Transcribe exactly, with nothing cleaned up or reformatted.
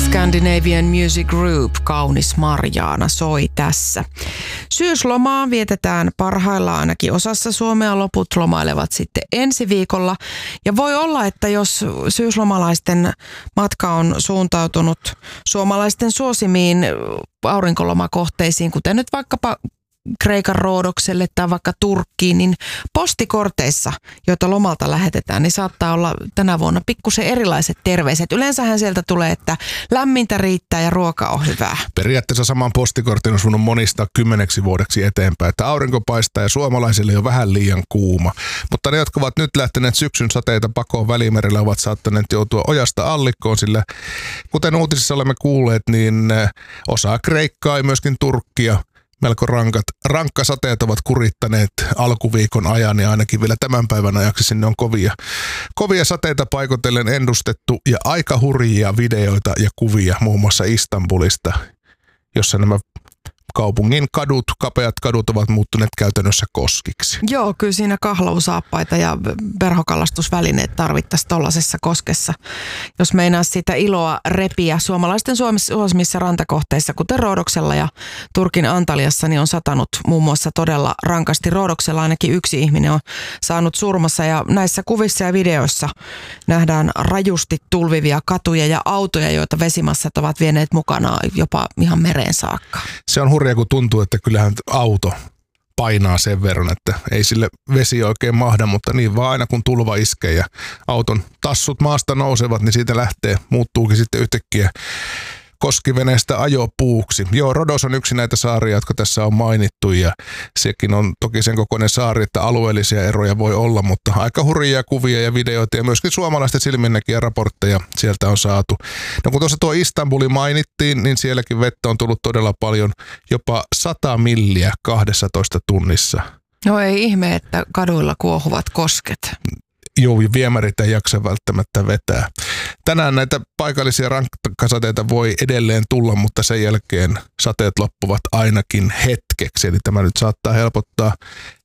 Scandinavian Music Group, Kaunis Marjaana soi tässä. Syyslomaa vietetään parhaillaan ainakin osassa Suomea, loput lomailevat sitten ensi viikolla. Ja voi olla, että jos syyslomalaisten matka on suuntautunut suomalaisten suosimiin aurinkolomakohteisiin, kuten nyt vaikkapa Kreikan Roodokselle tai vaikka Turkkiin, niin postikorteissa, joita lomalta lähetetään, niin saattaa olla tänä vuonna pikkusen erilaiset terveiset. Yleensähän sieltä tulee, että lämmintä riittää ja ruoka on hyvää. Periaatteessa saman postikortin on sun monistaa kymmeneksi vuodeksi eteenpäin, että aurinko paistaa ja suomalaisille on vähän liian kuuma. Mutta ne, jotka ovat nyt lähteneet syksyn sateita pakoon Välimerellä, ovat saattaneet joutua ojasta allikkoon, sillä kuten uutisissa olemme kuulleet, niin osa Kreikkaa ja myöskin Turkkia melko rankat, rankkasateet ovat kurittaneet alkuviikon ajan ja ainakin vielä tämän päivän ajaksi sinne on kovia, kovia sateita paikotellen ennustettu ja aika hurjia videoita ja kuvia muun muassa Istanbulista, jossa nämä kaupungin kadut, kapeat kadut ovat muuttuneet käytännössä koskiksi. Joo, kyllä siinä kahlausaappaita ja verhokalastusvälineet tarvittaisiin tuollaisessa koskessa. Jos meinaa sitä iloa repiä suomalaisten suosimissa rantakohteissa, kuten Roodoksella ja Turkin Antaliassa, niin on satanut muun muassa todella rankasti. Roodoksella ainakin yksi ihminen on saanut surmassa ja näissä kuvissa ja videoissa nähdään rajusti tulvivia katuja ja autoja, joita vesimassat ovat vieneet mukanaan jopa ihan mereen saakka. Se on hurja, kun tuntuu, että kyllähän auto painaa sen verran, että ei sille vesi oikein mahda, mutta niin vaan aina kun tulva iskee ja auton tassut maasta nousevat, niin siitä lähtee, muuttuukin sitten yhtäkkiä koskiveneestä ajopuuksi. Joo, Rodos on yksi näitä saaria, jotka tässä on mainittu ja sekin on toki sen kokoinen saari, että alueellisia eroja voi olla, mutta aika hurjia kuvia ja videoita ja myöskin suomalaisten silminnäkiä raportteja sieltä on saatu. No kun tuossa tuo Istanbuli mainittiin, niin sielläkin vettä on tullut todella paljon, jopa sata milliä kahdessatoista tunnissa. No ei ihme, että kaduilla kuohuvat kosket. Joo, viemärit ei jaksa välttämättä vetää. Tänään näitä paikallisia rankkasateita voi edelleen tulla, mutta sen jälkeen sateet loppuvat ainakin hetkeksi. Eli tämä nyt saattaa helpottaa